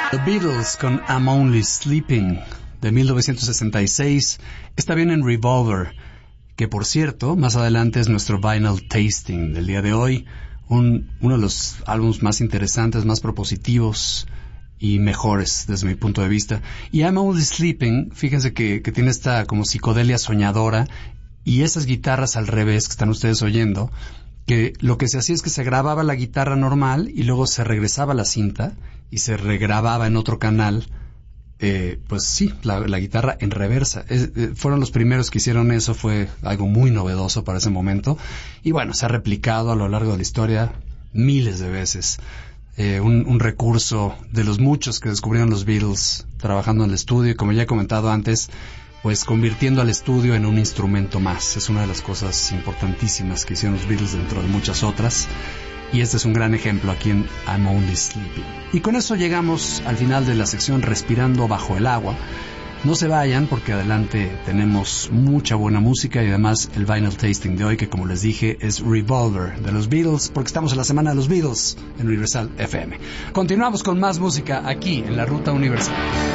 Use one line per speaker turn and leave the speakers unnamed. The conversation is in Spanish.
The Beatles con I'm Only Sleeping de 1966 está bien en Revolver, que por cierto, más adelante es nuestro vinyl tasting del día de hoy, uno de los álbumes más interesantes, más propositivos y mejores desde mi punto de vista. Y I'm Only Sleeping, fíjense que tiene esta como psicodelia soñadora y esas guitarras al revés que están ustedes oyendo, que lo que se hacía es que se grababa la guitarra normal y luego se regresaba la cinta y se regrababa en otro canal, pues sí, la guitarra en reversa. Fueron los primeros que hicieron eso, fue algo muy novedoso para ese momento. Y bueno, se ha replicado a lo largo de la historia miles de veces. Un recurso de los muchos que descubrieron los Beatles trabajando en el estudio y, como ya he comentado antes, pues convirtiendo al estudio en un instrumento más. Es una de las cosas importantísimas que hicieron los Beatles dentro de muchas otras. Y este es un gran ejemplo aquí en I'm Only Sleeping. Y con eso llegamos al final de la sección Respirando Bajo el Agua. No se vayan porque adelante tenemos mucha buena música y además el vinyl tasting de hoy, que como les dije es Revolver de los Beatles, porque estamos en la semana de los Beatles en Universal FM. Continuamos con más música aquí en la Ruta Universal.